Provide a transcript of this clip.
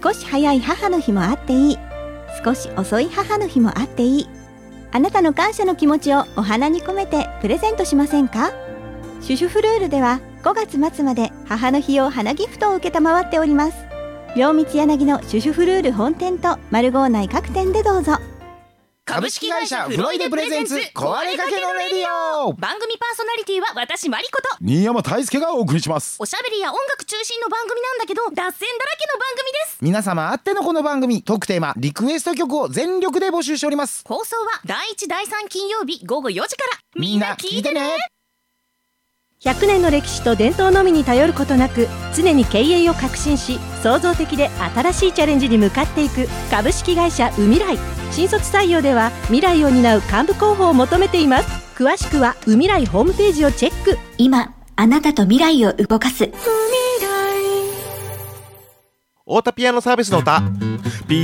少し早い母の日もあっていい、少し遅い母の日もあっていい。あなたの感謝の気持ちをお花に込めてプレゼントしませんか？シュシュフルールでは5月末まで母の日用花ギフトを受けたまわっております。両道柳のシュシュフルール本店とマルゴー内各店でどうぞ。 株式会社フロイデプレゼンツ壊れかけのレディオ。 番組パーソナリティは私マリコと新山大輔がお送りします。 おしゃべりや音楽中心の番組なんだけど脱線だらけの番組です。 皆様あってのこの番組、トークテーマリクエスト曲を全力で募集しております。 放送は第1第3金曜日午後4時から。 みんな聞いてね。 100年の歴史と伝統のみに頼ることなく、常に経営を革新し創造的で新しいチャレンジに向かっていく株式会社ウミライ。新卒採用では未来を担う幹部候補を求めています。詳しくはウミライホームページをチェック。 今あなたと未来を動かす太田ピアノサービスの歌